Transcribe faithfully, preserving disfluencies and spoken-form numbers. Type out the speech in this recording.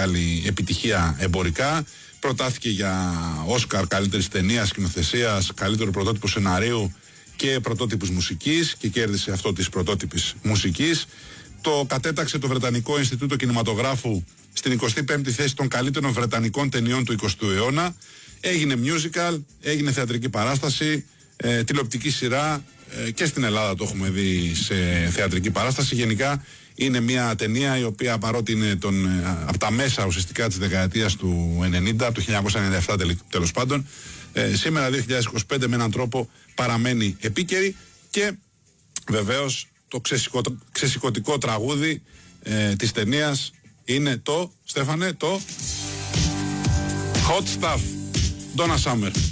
μεγάλη επιτυχία εμπορικά. Προτάθηκε για Όσκαρ καλύτερης ταινίας, σκηνοθεσίας, καλύτερο πρωτότυπο σεναρίου και πρωτότυπους μουσικής και κέρδισε αυτό της πρωτότυπης μουσικής. Το κατέταξε το Βρετανικό Ινστιτούτο Κινηματογράφου στην εικοστή πέμπτη θέση των καλύτερων βρετανικών ταινιών του εικοστού αιώνα. Έγινε musical, έγινε θεατρική παράσταση, ε, τηλεοπτική σειρά ε, και στην Ελλάδα το έχουμε δει σε θεατρική παράσταση. Γενικά είναι μια ταινία η οποία, παρότι είναι τον, ε, από τα μέσα ουσιαστικά της δεκαετίας του ενενήντα, από το χίλια εννιακόσια ενενήντα επτά τέλος πάντων, ε, σήμερα δύο χιλιάδες είκοσι πέντε με έναν τρόπο παραμένει επίκαιρη και βεβαίως το ξεσηκω, ξεσηκωτικό τραγούδι ε, της ταινίας είναι το, Στέφανε, το Hot Stuff, Donna Summer.